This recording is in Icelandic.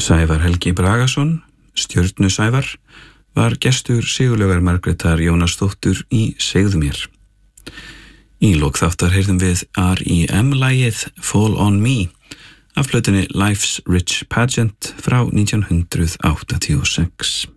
Sævar Helgi Bragason, Stjörnusævar, var gestur Sigurlaugar Margrétar Jónasdóttur í Segðu mér. Í lok þáttar heyrðum við R.E.M. lagið Fall on Me af plötunni Life's Rich Pageant frá 1986.